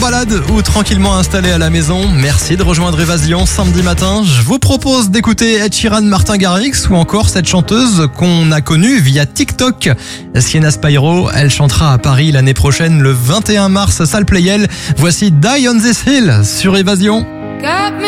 balade ou tranquillement installé à la maison, merci de rejoindre Évasion samedi matin. Je vous propose d'écouter Ed Sheeran, Martin Garrix ou encore cette chanteuse qu'on a connue via TikTok. Sienna Spyro, elle chantera à Paris l'année prochaine le 21 mars, salle Playel. Voici Die on This Hill sur Évasion. Got me